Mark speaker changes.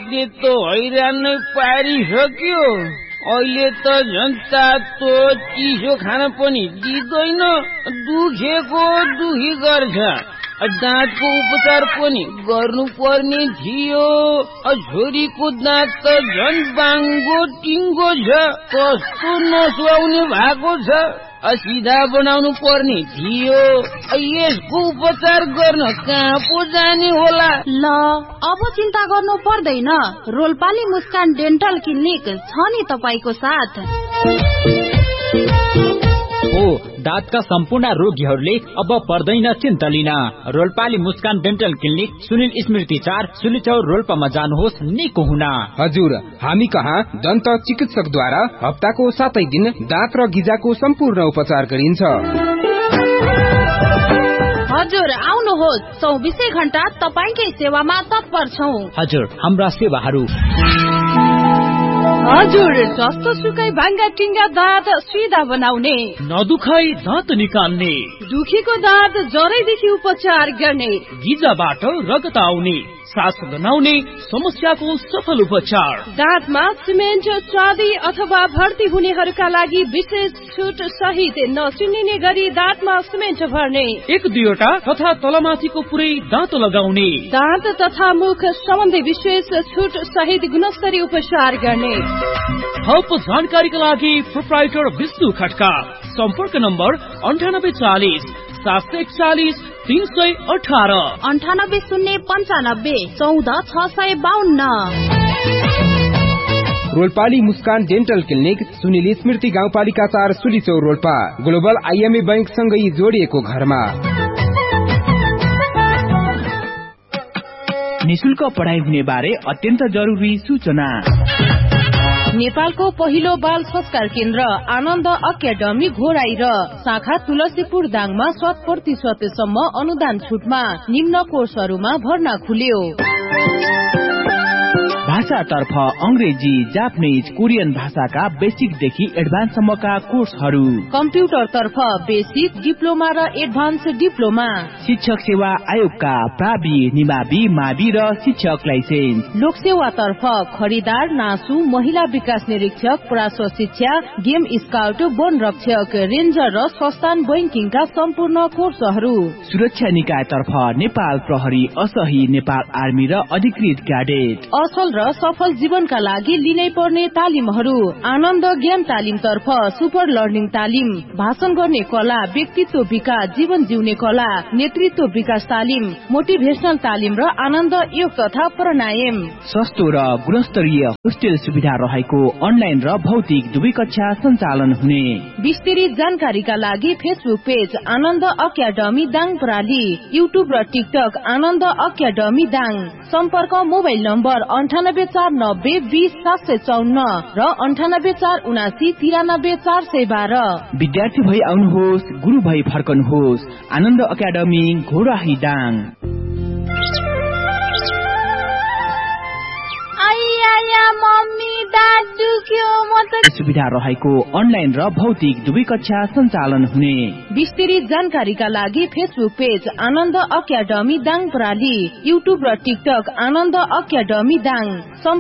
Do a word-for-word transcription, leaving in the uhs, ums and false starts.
Speaker 1: माइकले त हैरान नै पारिसक्यो। अहिले त जनता तो चिसो खान पनि दिँदैन, दुखेको दुखी गर्छ। दाँतको उपचार पनि गर्नु पर्ने थियो। छोरीको दाँत त झन् बाङ्गो टिङ्गो छ, कस्तो नसुहाउने भएको छ। सिधा बनाउनु पर्ने थियो। यसको उपचार गर्न कहाँ पो जाने होला?
Speaker 2: ल अब चिन्ता गर्नु पर्दैन, रोल्पाली मुस्कान डेन्टल क्लिनिक छ नि तपाईको साथ।
Speaker 3: हो दाँतका सम्पूर्ण रोगीहरूले अब पर्दैन चिन्ता लिन। रोल्पाली मुस्कान डेन्टल क्लिनिक सुनिल स्मृति चार सुलिचौर रोल्पामा जानुहोस् निको हुन।
Speaker 4: हजुर, हामी कहाँ दन्त चिकित्सकद्वारा हप्ताको सातै दिन दाँत र गिजाको सम्पूर्ण उपचार गरिन्छ।
Speaker 2: हजुर आउनुहोस्, चौबिसै घण्टा तपाईकै सेवामा तत्पर छौं।
Speaker 3: हजुर, हाम्रा सेवाहरू
Speaker 2: हजुर जस्तो सुकै भाङ्गा टिङ्गा दाँत सिधा बनाउने,
Speaker 3: नदुखाई दाँत निकाल्ने,
Speaker 2: दुखीको दाँत जरैदेखि उपचार गर्ने,
Speaker 3: गिजाबाट रगत आउने, सास गनाउने समस्याको सफल उपचार,
Speaker 2: दाँतमा सिमेन्ट चाँदी अथवा भर्ती हुनेहरूका लागि विशेष छुट सहित नचिनिने गरी दाँतमा सिमेन्ट भर्ने,
Speaker 3: एक दुईवटा तथा तलमाथिको पुरै दाँत लगाउने,
Speaker 2: दाँत तथा मुख सम्बन्धी विशेष छुट सहित गुणस्तरीय उपचार गर्ने।
Speaker 3: थप जानकारीका लागि प्रोप्राइटर विष्णु खड्का, सम्पर्क नम्बर अन्ठानब्बे चालिस सात सय एकचालिस तीन सय अठार,
Speaker 2: अन्ठानब्बे शून्य पन्चानब्बे चौध छ सय बाहन्न।
Speaker 4: रोल्पाली मुस्कान डेन्टल क्लिनिक सुनिल स्मृति गाउँपालिका चार सुलिचौर रोल्पा, ग्लोबल आइएमए बैंक सँगै जोडिएको घरमा।
Speaker 5: निशुल्क पढाइ हुने बारे अत्यन्त जरुरी सूचना।
Speaker 2: नेपालको पहिलो बाल संस्कार केन्द्र आनन्द अकादमी घोराई र शाखा तुलसीपुर दाङमा शत प्रतिशतसम्म अनुदान छुटमा निम्न कोर्सहरूमा भर्ना खुल्यो।
Speaker 5: भाषातर्फ अंग्रेजी, जापानिज, कोरियन भाषाका बेसिकदेखि एडभान्ससम्मका कोर्सहरू,
Speaker 2: कम्प्युटरतर्फ बेसिक, डिप्लोमा र एडभान्स डिप्लोमा,
Speaker 5: शिक्षक सेवा आयोगका प्रावि, निमावि, मावि र शिक्षक लाइसेन्स,
Speaker 2: लोकसेवातर्फ खरिदार, नासु, महिला विकास निरीक्षक, प्राश्व शिक्षा, गेम स्काउट, वन रक्षक, रेन्जर र संस्थान बैंकिङका सम्पूर्ण कोर्सहरू,
Speaker 5: सुरक्षा निकायतर्फ नेपाल प्रहरी, असही, नेपाल आर्मी र अधिकृत क्याडेट,
Speaker 2: असल र सफल जीवनका लागि लिनै पर्ने तालिमहरू, आनन्द ज्ञान तालिम तर्फ सुपर लर्निङ तालिम, भाषण गर्ने कला, व्यक्तित्व विकास, जीवन जिउने कला, नेतृत्व विकास तालिम, मोटिभेशनल तालिम र आनन्द योग तथा प्राणायाम।
Speaker 5: सस्तो र गुणस्तरीय होस्टेल सुविधा रहेको अनलाइन र भौतिक दुवै कक्षा सञ्चालन हुने।
Speaker 2: विस्तृत जानकारीका लागि फेसबुक पेज आनन्द अकादमी दाङ प्रणाली, युट्युब र टिकटक आनन्द अकादमी दाङ, सम्पर्क मोबाइल नम्बर अन्ठानब्बे चार नब्बे बीस सात सय चौन्न र अन्ठानब्बे चार उनासी तिरानब्बे चार सय बाह्र।
Speaker 5: विद्यार्थी भई आउनुहोस्, गुरु भई फर्कनुहोस्। आनन्द अकादमी घोराही दाङ।
Speaker 2: मम्मी दाँत दुख्यो, म त
Speaker 5: सुविधा रहेको अनलाइन र भौतिक दुवै कक्षा सञ्चालन हुने।
Speaker 2: विस्तृत जानकारीका लागि फेसबुक पेज आनन्द अकादमी दाङ प्रणाली, युट्युब र टिकटक आनन्द अकादमी दाङ।